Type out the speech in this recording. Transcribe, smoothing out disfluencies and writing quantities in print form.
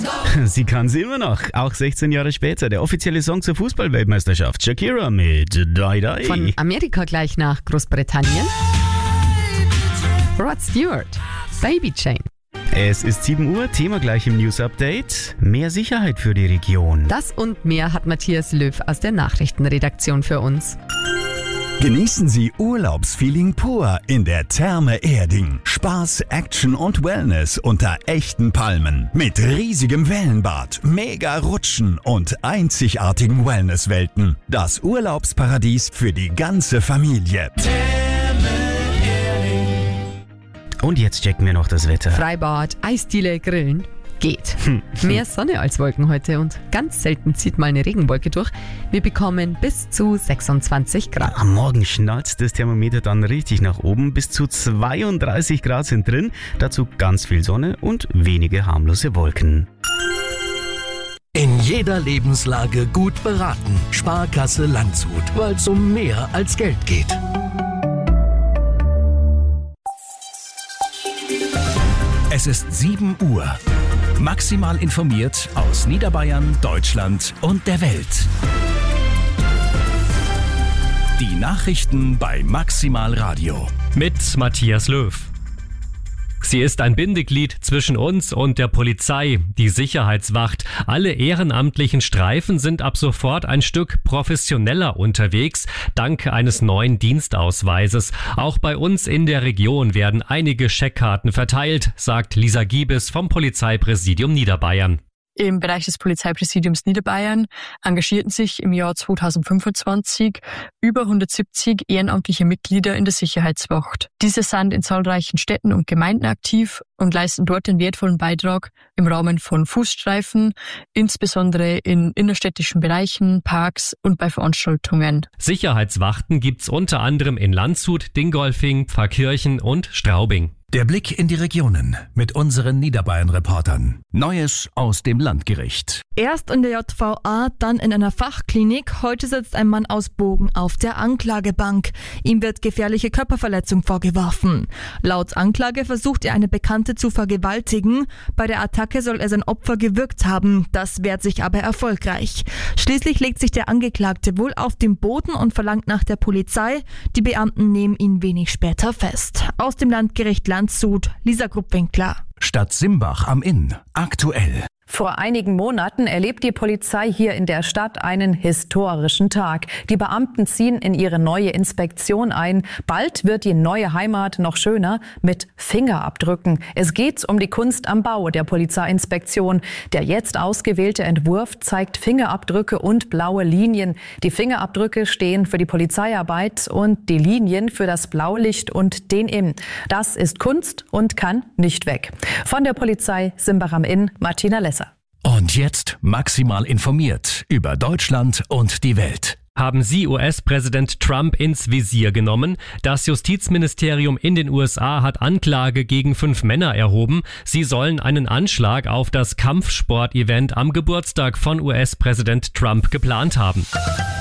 Sie kann sie immer noch, auch 16 Jahre später. Der offizielle Song zur Fußball-Weltmeisterschaft. Shakira mit Die Die. Von Amerika gleich nach Großbritannien. Rod Stewart, Baby Chain. Es ist 7 Uhr, Thema gleich im News-Update. Mehr Sicherheit für die Region. Das und mehr hat Matthias Löw aus der Nachrichtenredaktion für uns. Genießen Sie Urlaubsfeeling pur in der Therme Erding. Spaß, Action und Wellness unter echten Palmen. Mit riesigem Wellenbad, mega Rutschen und einzigartigen Wellnesswelten. Das Urlaubsparadies für die ganze Familie. Und jetzt checken wir noch das Wetter. Freibad, Eisdiele, Grillen. Geht. Mehr Sonne als Wolken heute und ganz selten zieht mal eine Regenwolke durch. Wir bekommen bis zu 26 Grad. Am Morgen schnallt das Thermometer dann richtig nach oben. Bis zu 32 Grad sind drin. Dazu ganz viel Sonne und wenige harmlose Wolken. In jeder Lebenslage gut beraten. Sparkasse Landshut, weil es um mehr als Geld geht. Es ist 7 Uhr. Maximal informiert aus Niederbayern, Deutschland und der Welt. Die Nachrichten bei Maximal Radio. Mit Matthias Löw. Sie ist ein Bindeglied zwischen uns und der Polizei, die Sicherheitswacht. Alle ehrenamtlichen Streifen sind ab sofort ein Stück professioneller unterwegs, dank eines neuen Dienstausweises. Auch bei uns in der Region werden einige Scheckkarten verteilt, sagt Lisa Giebes vom Polizeipräsidium Niederbayern. Im Bereich des Polizeipräsidiums Niederbayern engagierten sich im Jahr 2025 über 170 ehrenamtliche Mitglieder in der Sicherheitswacht. Diese sind in zahlreichen Städten und Gemeinden aktiv und leisten dort den wertvollen Beitrag im Rahmen von Fußstreifen, insbesondere in innerstädtischen Bereichen, Parks und bei Veranstaltungen. Sicherheitswachten gibt's unter anderem in Landshut, Dingolfing, Pfarrkirchen und Straubing. Der Blick in die Regionen mit unseren Niederbayern-Reportern. Neues aus dem Landgericht. Erst in der JVA, dann in einer Fachklinik. Heute sitzt ein Mann aus Bogen auf der Anklagebank. Ihm wird gefährliche Körperverletzung vorgeworfen. Laut Anklage versucht er eine Bekannte zu vergewaltigen. Bei der Attacke soll er sein Opfer gewürgt haben. Das wehrt sich aber erfolgreich. Schließlich legt sich der Angeklagte wohl auf den Boden und verlangt nach der Polizei. Die Beamten nehmen ihn wenig später fest. Aus dem Landgericht Landshut, Lisa Gruppwinkler. Stadt Simbach am Inn. Aktuell. Vor einigen Monaten erlebt die Polizei hier in der Stadt einen historischen Tag. Die Beamten ziehen in ihre neue Inspektion ein. Bald wird die neue Heimat noch schöner mit Fingerabdrücken. Es geht um die Kunst am Bau der Polizeiinspektion. Der jetzt ausgewählte Entwurf zeigt Fingerabdrücke und blaue Linien. Die Fingerabdrücke stehen für die Polizeiarbeit und die Linien für das Blaulicht und den Inn. Das ist Kunst und kann nicht weg. Von der Polizei Simbach am Inn, Martina Lesser. Und jetzt maximal informiert über Deutschland und die Welt. Haben Sie US-Präsident Trump ins Visier genommen? Das Justizministerium in den USA hat Anklage gegen 5 Männer erhoben. Sie sollen einen Anschlag auf das Kampfsport-Event am Geburtstag von US-Präsident Trump geplant haben.